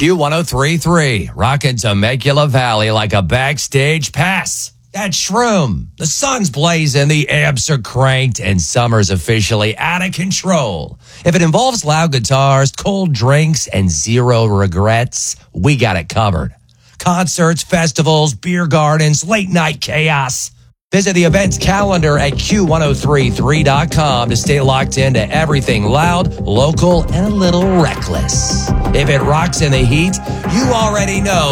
Q103.3, rocking Temecula Valley like a backstage pass. At Shroom, the sun's blazing, the amps are cranked, and summer's officially out of control. If it involves loud guitars, cold drinks, and zero regrets, we got it covered. Concerts, festivals, beer gardens, late-night chaos. Visit the events calendar at Q1033.com to stay locked into everything loud, local, and a little reckless. If it rocks in the heat, you already know